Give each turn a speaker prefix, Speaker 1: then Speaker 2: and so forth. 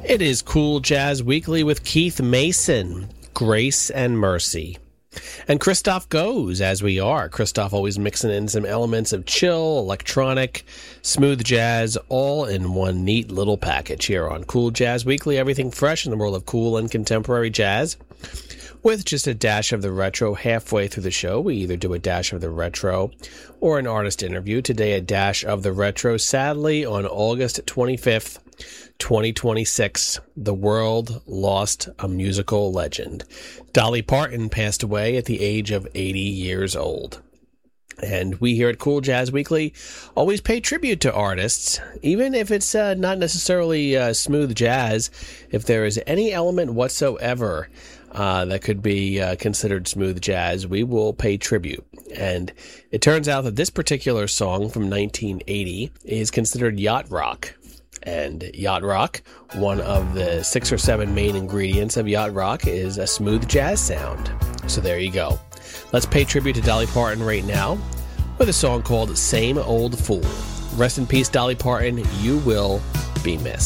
Speaker 1: It is Cool Jazz Weekly with Keith Mason, Grace and Mercy. And Christoph goes, as we are. Christoph always mixing in some elements of chill, electronic, smooth jazz, all in one neat little package here on Cool Jazz Weekly. Everything fresh in the world of cool and contemporary jazz, with just a dash of the retro halfway through the show. We either do a dash of the retro or an artist interview. Today, a dash of the retro. Sadly, on August 25th, 2026, the world lost a musical legend. Dolly Parton passed away at the age of 80 years old. And we here at Cool Jazz Weekly always pay tribute to artists, even if it's not necessarily smooth jazz. If there is any element whatsoever that could be considered smooth jazz, we will pay tribute. And it turns out that this particular song from 1980 is considered yacht rock. And yacht rock, one of the 6 or 7 main ingredients of yacht rock, is a smooth jazz sound. So there you go. Let's pay tribute to Dolly Parton right now with a song called Same Old Fool. Rest in peace, Dolly Parton. You will be missed.